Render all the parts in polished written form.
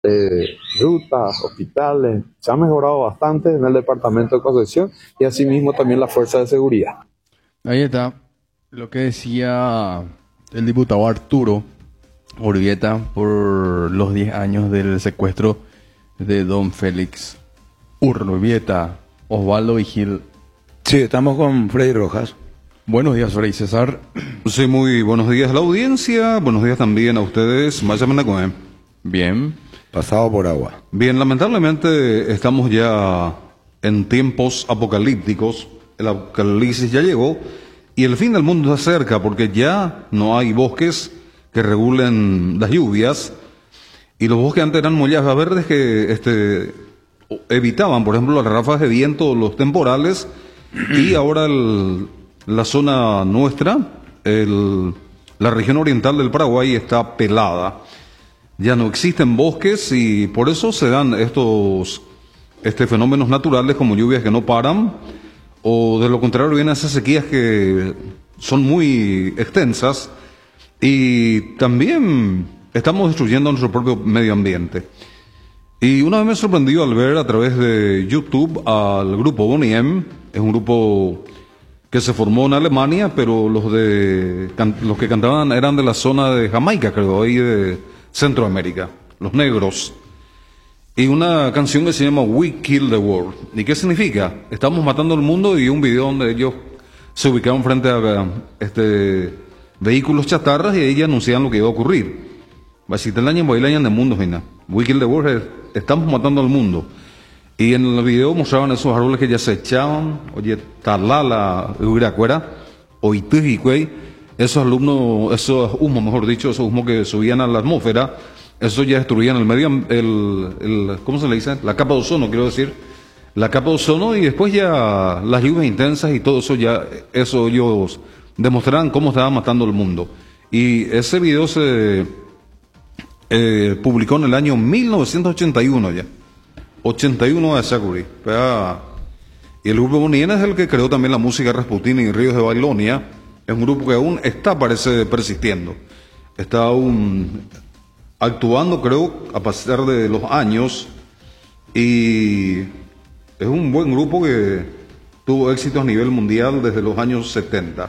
rutas, hospitales. Se ha mejorado bastante en el departamento de Concepción y asimismo también la fuerza de seguridad. Ahí está lo que decía el diputado Arturo Urbieta por los 10 años del secuestro de don Félix Urbieta. Osvaldo Vigil. Sí, estamos con Freddy Rojas. Buenos días, Freddy César. Sí, muy buenos días a la audiencia, buenos días también a ustedes. Bien. Pasado por agua. Bien, lamentablemente estamos ya en tiempos apocalípticos. El apocalipsis ya llegó y el fin del mundo está cerca porque ya no hay bosques que regulen las lluvias y los bosques antes eran mollas verdes que evitaban, por ejemplo, las ráfagas de viento, los temporales y ahora la zona nuestra, la región oriental del Paraguay está pelada. Ya no existen bosques y por eso se dan estos fenómenos naturales como lluvias que no paran o de lo contrario vienen esas sequías que son muy extensas y también estamos destruyendo nuestro propio medio ambiente. Y una vez me sorprendió al ver a través de YouTube al grupo Boney M. Es un grupo que se formó en Alemania, pero los que cantaban eran de la zona de Jamaica, creo, ahí de Centroamérica, los negros. Y una canción que se llama We Kill the World. ¿Y qué significa? Estamos matando al mundo, y un video donde ellos se ubicaban frente a vehículos chatarras y ahí anunciaban lo que iba a ocurrir. Basitelañan, bailañan de mundo, fina. We Kill the World, estamos matando al mundo. Y en el video mostraban esos árboles que ya se echaban, oye, talala, uracuera, o itujicuey, esos humos, mejor dicho, esos humos que subían a la atmósfera, eso ya destruían el medio, ¿cómo se le dice? La capa de ozono, quiero decir, la capa de ozono, y después ya las lluvias intensas y todo eso eso ellos demostraban cómo estaban matando al mundo. Y ese video se publicó en el año 1981 ya. 81 de Sakuri. Y el grupo Boney M es el que creó también la música Rasputin y Ríos de Babilonia. Es un grupo que aún parece, persistiendo. Está aún actuando, creo, a pesar de los años. Y es un buen grupo que tuvo éxitos a nivel mundial desde los años 70.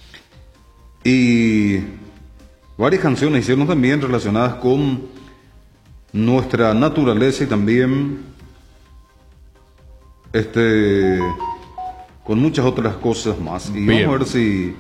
Y varias canciones hicieron también relacionadas con nuestra naturaleza y también con muchas otras cosas más. Y Bien. vamos a ver si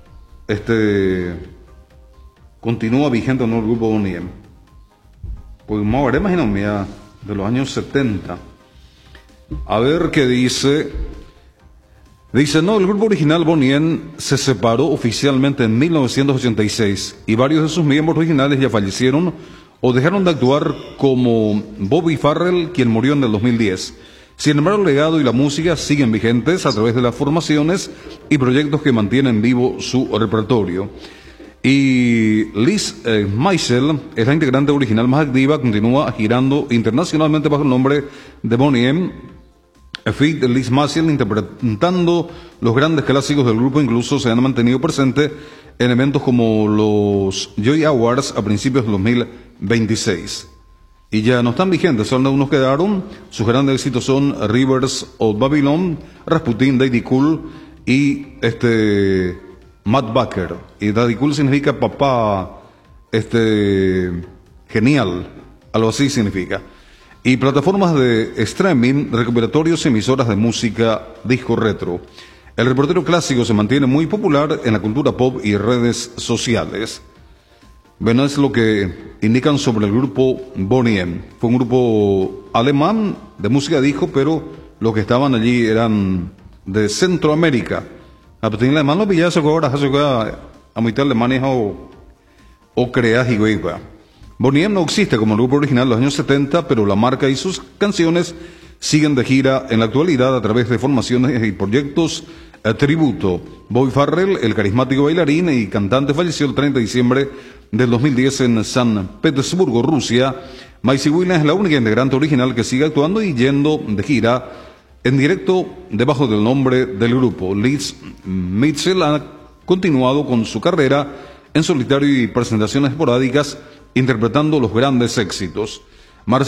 continúa vigente o no el grupo Boney M. Pues vamos a ver, imagínate, ya de los años 70. A ver qué dice. Dice, no, el grupo original Boney M se separó oficialmente en 1986 y varios de sus miembros originales ya fallecieron o dejaron de actuar, como Bobby Farrell, quien murió en el 2010. Sin embargo, el legado y la música siguen vigentes a través de las formaciones y proyectos que mantienen vivo su repertorio. Y Liz Maisel es la integrante original más activa, continúa girando internacionalmente bajo el nombre de Boney M. Fit Liz Maisel interpretando los grandes clásicos del grupo, incluso se han mantenido presentes en eventos como los Joy Awards a principios de 2026. Y ya no están vigentes, solo unos quedaron. Sus grandes éxitos son Rivers of Babylon, Rasputin, Daddy Cool y Matt Baker. Y Daddy Cool significa papá genial, algo así significa. Y plataformas de streaming, recuperatorios y emisoras de música disco retro. El repertorio clásico se mantiene muy popular en la cultura pop y redes sociales. Bueno, es lo que indican sobre el grupo Boney M. Fue un grupo alemán de música disco, pero los que estaban allí eran de Centroamérica. A partir de alemán lo pillaste ahora, a mitad de Alemania o creas y güey. Boney M no existe como el grupo original de los años 70, pero la marca y sus canciones siguen de gira en la actualidad a través de formaciones y proyectos tributo. Bobby Farrell, el carismático bailarín y cantante, falleció el 30 de diciembre del 2010 en San Petersburgo, Rusia. Maisie Williams es la única integrante original que sigue actuando y yendo de gira en directo debajo del nombre del grupo. Liz Mitchell ha continuado con su carrera en solitario y presentaciones esporádicas interpretando los grandes éxitos.